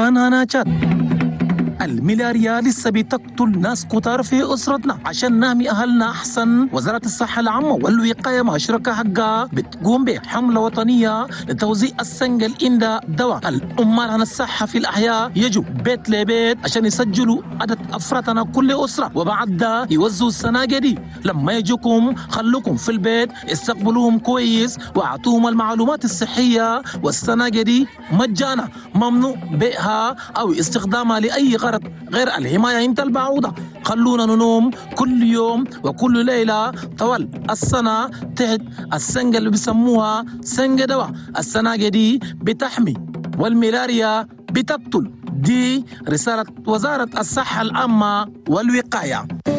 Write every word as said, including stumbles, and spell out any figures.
شكرا هناجات. الملاريا لسه بتقتل ناس كتار في أسرتنا. عشان نحمي أهلنا أحسن، وزارة الصحة العامة والوقاية مع شركة حقها بتقوم بحملة وطنية لتوزيع السنجل عند دواء. الأمال عن الصحة في الأحياء يجوا بيت لبيت عشان يسجلوا عدد أفرادنا كل أسرة، وبعد ده يوزعوا السناجة دي. لما يجوكم خلوكم في البيت، استقبلوهم كويس وأعطوهم المعلومات الصحية، والسناجة دي مجانا، ممنوع بيعها أو استخدامها لأي غرض غير الحماية عند البعوضة. خلونا ننوم كل يوم وكل ليلة طوال السنة تحت السنجة اللي بيسموها سنجة دواء. السناجة دي بتحمي والملاريا بتقتل. دي رسالة وزارة الصحة العامة والوقاية.